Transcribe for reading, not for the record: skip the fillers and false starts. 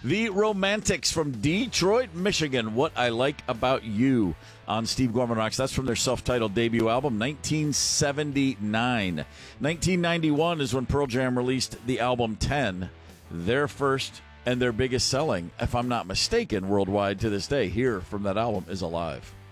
The Romantics from Detroit, Michigan. What I Like About You on Steve Gorman Rocks. That's from their self-titled debut album, 1979. 1991 is when Pearl Jam released the album 10, their first and their biggest selling, if I'm not mistaken, worldwide to this day. Here from that album is Alive.